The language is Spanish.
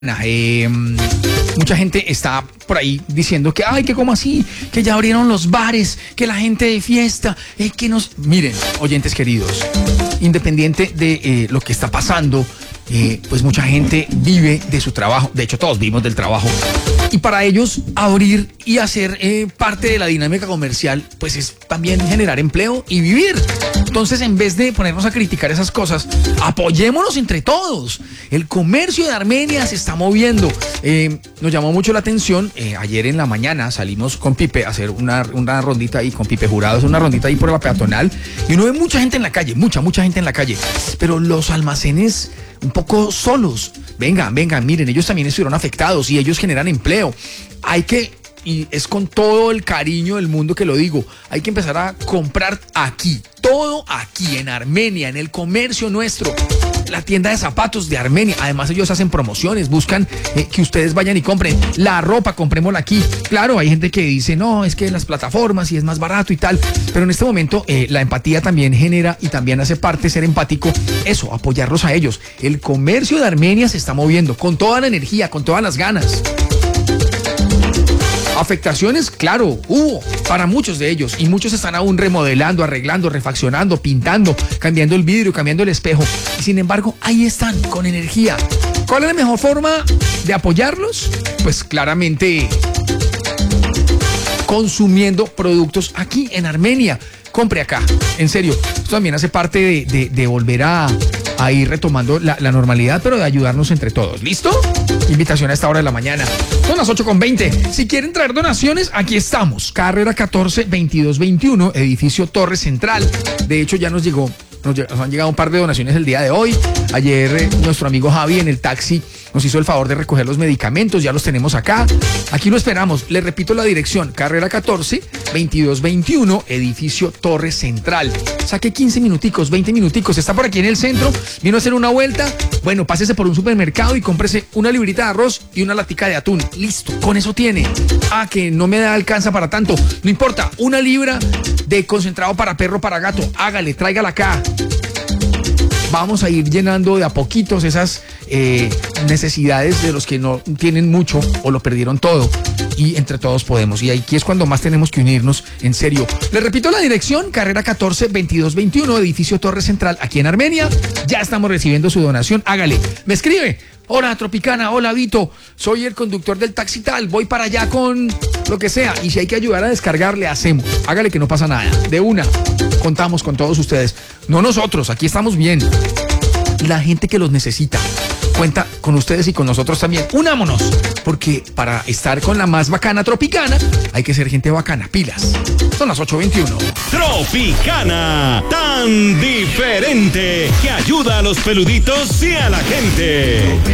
Mucha gente está por ahí diciendo que, ay, que como así, que ya abrieron los bares, que la gente de fiesta, que nos... Miren, oyentes queridos, independiente de lo que está pasando, pues mucha gente vive de su trabajo. De hecho, todos vivimos del trabajo. Y para ellos, abrir y hacer parte de la dinámica comercial, pues es también generar empleo y vivir. Entonces, en vez de ponernos a criticar esas cosas, apoyémonos entre todos. El comercio de Armenia se está moviendo. Nos llamó mucho la atención. Ayer en la mañana salimos con Pipe a hacer una rondita ahí, con Pipe Jurados, una rondita ahí por la peatonal. Y uno ve mucha gente en la calle, mucha gente en la calle. Pero los almacenes un poco solos. Vengan, miren, ellos también estuvieron afectados y ellos generan empleo. Y es con todo el cariño del mundo que lo digo, hay que empezar a comprar aquí, todo aquí en Armenia, en el comercio nuestro, la tienda de zapatos de Armenia. Además ellos hacen promociones, buscan que ustedes vayan y compren la ropa, comprémosla aquí. Claro, hay gente que dice, no, es que las plataformas y es más barato y tal, pero en este momento la empatía también genera y también hace parte ser empático, eso, apoyarlos a ellos. El comercio de Armenia se está moviendo con toda la energía, con todas las ganas. Afectaciones, claro, hubo para muchos de ellos y muchos están aún remodelando, arreglando, refaccionando, pintando, cambiando el vidrio, cambiando el espejo. Y sin embargo, ahí están con energía. ¿Cuál es la mejor forma de apoyarlos? Pues claramente consumiendo productos aquí en Armenia. Compre acá, en serio. Esto también hace parte de volver a ir retomando la normalidad, pero de ayudarnos entre todos. ¿Listo? Invitación a esta hora de la mañana. Son las 8:20. Si quieren traer donaciones, aquí estamos. Carrera 14 2221, edificio Torre Central. De hecho, ya nos han llegado un par de donaciones el día de hoy. Ayer nuestro amigo Javi en el taxi nos hizo el favor de recoger los medicamentos, ya los tenemos acá. Aquí lo esperamos. Les repito la dirección: Carrera 14 2221, edificio Torre Central. Saque 15 minuticos, 20 minuticos. Está por aquí en el centro, vino a hacer una vuelta. Bueno, pásese por un supermercado y cómprese una librita de arroz y una latica de atún. Listo, con eso tiene. Que no me alcanza para tanto. No importa, una libra de concentrado para perro, para gato. Hágale, tráigala acá. Vamos a ir llenando de a poquitos esas necesidades de los que no tienen mucho o lo perdieron todo. Y entre todos podemos. Y aquí es cuando más tenemos que unirnos, en serio. Les repito la dirección: Carrera 14 2221, edificio Torre Central, aquí en Armenia. Ya estamos recibiendo su donación. Hágale. Me escribe: hola Tropicana, hola Vito, soy el conductor del taxi tal, voy para allá con lo que sea. Y si hay que ayudar a descargar, le hacemos. Hágale, que no pasa nada. De una. Contamos con todos ustedes. No nosotros, aquí estamos bien. La gente que los necesita cuenta con ustedes y con nosotros también. Unámonos, porque para estar con la más bacana Tropicana hay que ser gente bacana. Pilas. Son las 8:21. Tropicana, tan diferente, que ayuda a los peluditos y a la gente.